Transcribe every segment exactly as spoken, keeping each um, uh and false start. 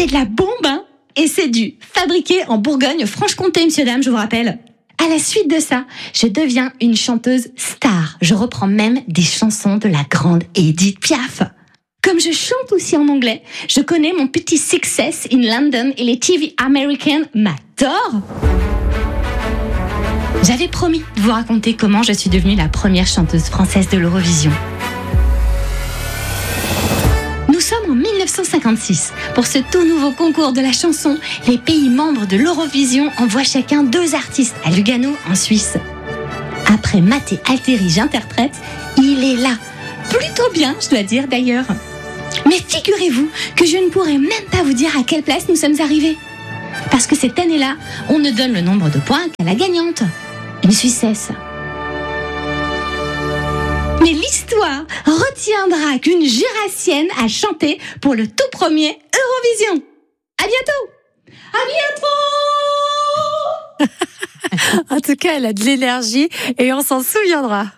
c'est de la bombe, hein. Et c'est du fabriqué en Bourgogne-Franche-Comté, monsieur, dame, je vous rappelle. À la suite de ça, je deviens une chanteuse star. Je reprends même des chansons de la grande Edith Piaf. Comme je chante aussi en anglais, je connais mon petit success in London et les T V American m'adorent. J'avais promis de vous raconter comment je suis devenue la première chanteuse française de l'Eurovision. Nous sommes en dix-neuf cent cinquante-six. Pour ce tout nouveau concours de la chanson, les pays membres de l'Eurovision envoient chacun deux artistes à Lugano, en Suisse. Après Matteo Alteri, j'interprète, il est là. Plutôt bien, je dois dire d'ailleurs. Mais figurez-vous que je ne pourrais même pas vous dire à quelle place nous sommes arrivés. Parce que cette année-là, on ne donne le nombre de points qu'à la gagnante, une Suissesse. Mais l'histoire retiendra qu'une Jurassienne a chanté pour le tout premier Eurovision. À bientôt. À bientôt. En tout cas, elle a de l'énergie et on s'en souviendra.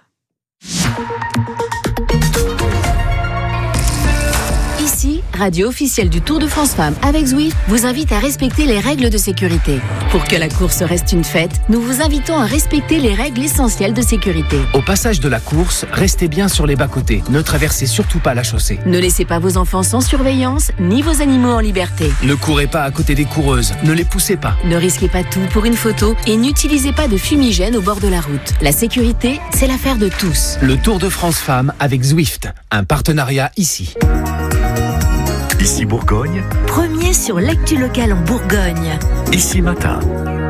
Ici, radio officielle du Tour de France Femmes avec Zwift vous invite à respecter les règles de sécurité. Pour que la course reste une fête, nous vous invitons à respecter les règles essentielles de sécurité. Au passage de la course, restez bien sur les bas-côtés. Ne traversez surtout pas la chaussée. Ne laissez pas vos enfants sans surveillance, ni vos animaux en liberté. Ne courez pas à côté des coureuses. Ne les poussez pas. Ne risquez pas tout pour une photo et n'utilisez pas de fumigène au bord de la route. La sécurité, c'est l'affaire de tous. Le Tour de France Femmes avec Zwift. Un partenariat ici. Ici Bourgogne. Premier sur l'actu locale en Bourgogne. Ici Matin.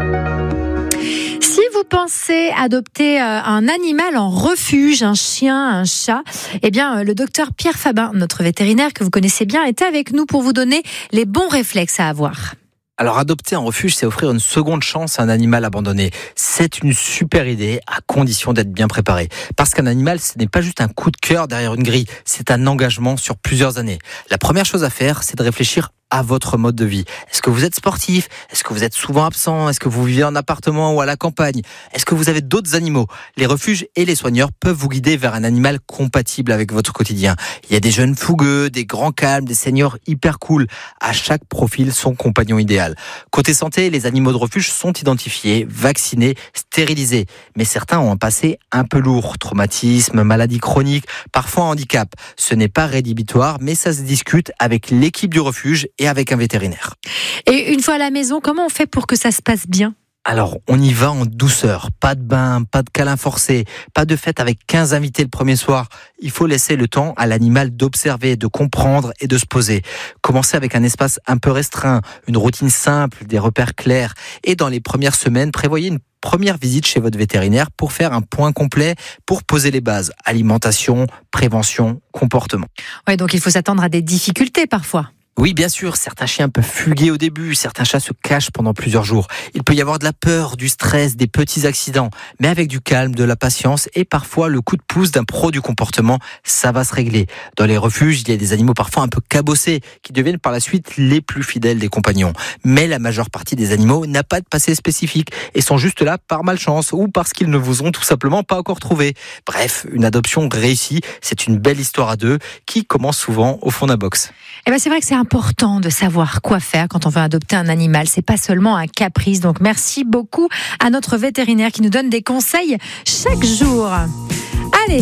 Si vous pensez adopter un animal en refuge, un chien, un chat, eh bien, le docteur Pierre Fabin, notre vétérinaire que vous connaissez bien, est avec nous pour vous donner les bons réflexes à avoir. Alors, adopter en refuge, c'est offrir une seconde chance à un animal abandonné. C'est une super idée, à condition d'être bien préparé. Parce qu'un animal, ce n'est pas juste un coup de cœur derrière une grille, c'est un engagement sur plusieurs années. La première chose à faire, c'est de réfléchir à votre mode de vie. Est-ce que vous êtes sportif ? Est-ce que vous êtes souvent absent ? Est-ce que vous vivez en appartement ou à la campagne ? Est-ce que vous avez d'autres animaux ? Les refuges et les soigneurs peuvent vous guider vers un animal compatible avec votre quotidien. Il y a des jeunes fougueux, des grands calmes, des seniors hyper cool. À chaque profil, son compagnon idéal. Côté santé, les animaux de refuge sont identifiés, vaccinés, stérilisés. Mais certains ont un passé un peu lourd. Traumatisme, maladie chronique, parfois handicap. Ce n'est pas rédhibitoire, mais ça se discute avec l'équipe du refuge et avec un vétérinaire. Et une fois à la maison, comment on fait pour que ça se passe bien ? Alors, on y va en douceur. Pas de bain, pas de câlin forcé, pas de fête avec quinze invités le premier soir. Il faut laisser le temps à l'animal d'observer, de comprendre et de se poser. Commencez avec un espace un peu restreint, une routine simple, des repères clairs. Et dans les premières semaines, prévoyez une première visite chez votre vétérinaire pour faire un point complet, pour poser les bases. Alimentation, prévention, comportement. Ouais, donc il faut s'attendre à des difficultés parfois. Oui, bien sûr, certains chiens peuvent fuguer au début, certains chats se cachent pendant plusieurs jours. Il peut y avoir de la peur, du stress, des petits accidents, mais avec du calme, de la patience et parfois le coup de pouce d'un pro du comportement, ça va se régler. Dans les refuges, il y a des animaux parfois un peu cabossés qui deviennent par la suite les plus fidèles des compagnons. Mais la majeure partie des animaux n'a pas de passé spécifique et sont juste là par malchance ou parce qu'ils ne vous ont tout simplement pas encore trouvé. Bref, une adoption réussie, c'est une belle histoire à deux qui commence souvent au fond d'un box. Eh ben c'est vrai que c'est important de savoir quoi faire quand on veut adopter un animal. C'est pas seulement un caprice. Donc merci beaucoup à notre vétérinaire qui nous donne des conseils chaque jour. Allez,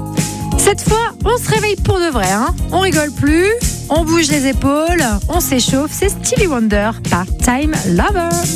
cette fois, on se réveille pour de vrai. Hein. On rigole plus, on bouge les épaules, on s'échauffe. C'est Stevie Wonder par Time Lover.